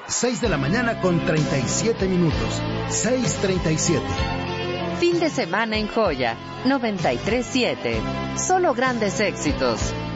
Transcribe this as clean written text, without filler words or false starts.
6 de la mañana con 37 minutos. 6:37. Fin de semana en Joya, 93.7. Solo grandes éxitos.